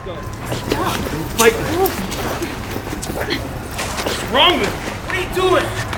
go. Fight. What's wrong with you? What are you doing?